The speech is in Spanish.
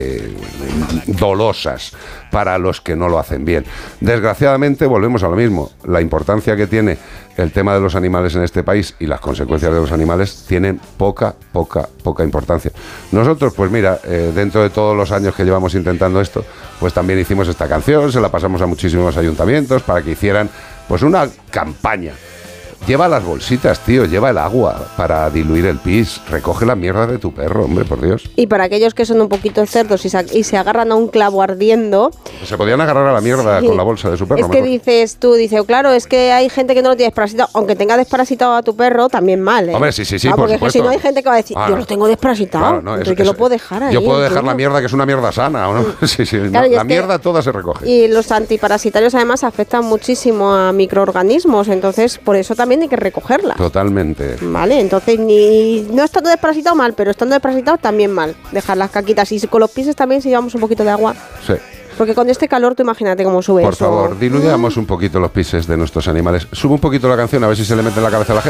dolosas para los que no lo hacen bien. Desgraciadamente volvemos a lo mismo. La importancia que tiene el tema de los animales en este país y las consecuencias de los animales tienen poca importancia. Nosotros, pues mira, dentro de todos los años que llevamos intentando esto, pues también hicimos esta canción, se la pasamos a muchísimos ayuntamientos para que hicieran pues una campaña. Lleva las bolsitas, tío, lleva el agua para diluir el pis, recoge la mierda de tu perro, hombre, por Dios. Y para aquellos que son un poquito cerdos y se agarran a un clavo ardiendo... Se podían agarrar a la mierda con la bolsa de su perro. Es que mejor. dices, claro, es que hay gente que no lo tiene desparasitado, aunque tenga desparasitado a tu perro, también mal, ¿eh? Hombre, sí, por por supuesto. supuesto. Si no hay gente que va a decir, yo lo tengo desparasitado, claro, no, entonces yo lo puedo dejar ahí. Yo puedo dejar la mierda, que es una mierda sana, ¿o no? Sí, claro, la mierda toda se recoge. Y los antiparasitarios además afectan muchísimo a microorganismos, entonces por eso también hay que recogerla. Totalmente. Vale, entonces no estando desparasitado mal, pero estando desparasitado también mal. Dejar las caquitas. Y con los pies también si llevamos un poquito de agua. Sí. Porque con este calor tú imagínate cómo sube Por eso. favor, diluyamos un poquito los pises de nuestros animales. Sube un poquito la canción a ver si se le mete en la cabeza a la gente.